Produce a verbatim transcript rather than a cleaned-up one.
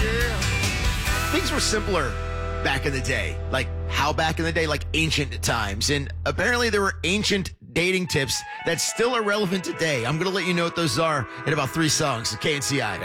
Things were simpler back in the day. Like, how back in the day? Like ancient times. And apparently there were ancient dating tips that still are relevant today. I'm going to let you know what those are in about three songs. K N C I.